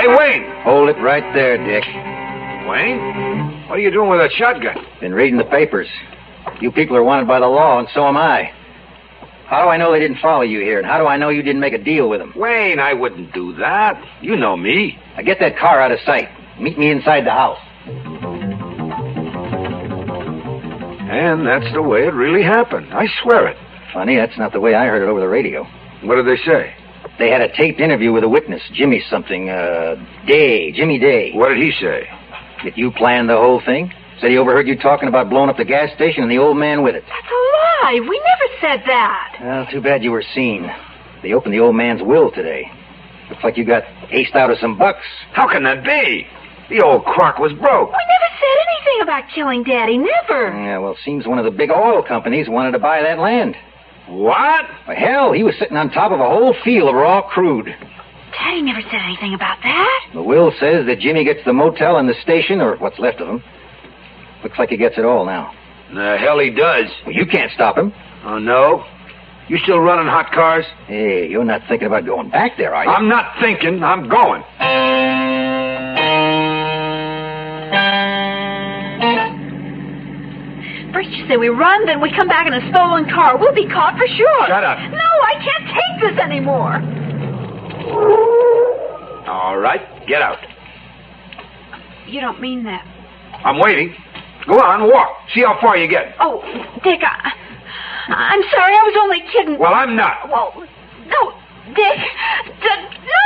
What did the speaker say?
Wayne! Hold it right there, Dick. Wayne? What are you doing with a shotgun? Been reading the papers. You people are wanted by the law, and so am I. How do I know they didn't follow you here, and how do I know you didn't make a deal with them? Wayne, I wouldn't do that. You know me. Now get that car out of sight. Meet me inside the house. And that's the way it really happened. I swear it. Funny, that's not the way I heard it over the radio. What did they say? They had a taped interview with a witness, Jimmy something, Day, Jimmy Day. What did he say? That you planned the whole thing? Said he overheard you talking about blowing up the gas station and the old man with it. That's a lie. We never said that. Well, too bad you were seen. They opened the old man's will today. Looks like you got aced out of some bucks. How can that be? The old crock was broke. We never said anything about killing Daddy. Never. Yeah, well, seems one of the big oil companies wanted to buy that land. What? Well, hell, he was sitting on top of a whole field of raw crude. Daddy never said anything about that. The will says that Jimmy gets the motel and the station, or what's left of him. Looks like he gets it all now. The hell he does. Well, you can't stop him. Oh, no? You still running hot cars? Hey, you're not thinking about going back there, are you? I'm not thinking. I'm going. First you say we run, then we come back in a stolen car. We'll be caught for sure. Shut up. No, I can't take this anymore. All right, get out. You don't mean that. I'm waiting. Go on, walk. See how far you get. Oh, Dick, I'm sorry. I was only kidding. Well, I'm not. Well, no, Dick. No!